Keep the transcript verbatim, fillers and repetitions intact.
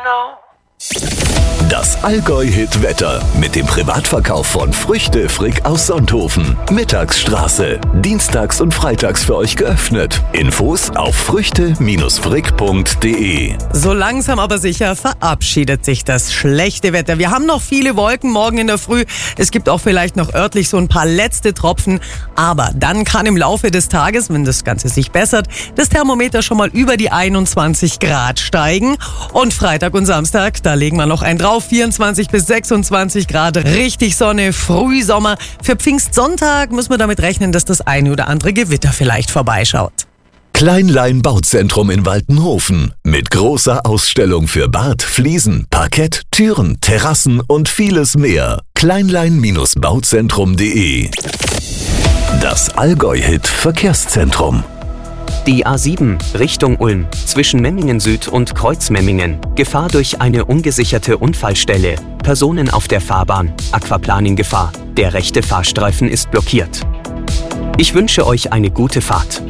know. Das Allgäu-Hit-Wetter mit dem Privatverkauf von Früchte Frick aus Sonthofen. Mittagsstraße. Dienstags und freitags für euch geöffnet. Infos auf früchte frick punkt de. So langsam aber sicher verabschiedet sich das schlechte Wetter. Wir haben noch viele Wolken morgen in der Früh. Es gibt auch vielleicht noch örtlich so ein paar letzte Tropfen. Aber dann kann im Laufe des Tages, wenn das Ganze sich bessert, das Thermometer schon mal über die einundzwanzig Grad steigen. Und Freitag und Samstag, da legen wir noch einen drauf. vierundzwanzig bis sechsundzwanzig Grad, richtig Sonne, Frühsommer. Für Pfingstsonntag müssen wir damit rechnen, dass das eine oder andere Gewitter vielleicht vorbeischaut. Kleinlein Bauzentrum in Waltenhofen mit großer Ausstellung für Bad, Fliesen, Parkett, Türen, Terrassen und vieles mehr. kleinlein bauzentrum punkt de. Das Allgäu-Hit Verkehrszentrum. Die A sieben Richtung Ulm zwischen Memmingen Süd und Kreuzmemmingen. Gefahr durch eine ungesicherte Unfallstelle. Personen auf der Fahrbahn. Aquaplaning-Gefahr. Der rechte Fahrstreifen ist blockiert. Ich wünsche euch eine gute Fahrt.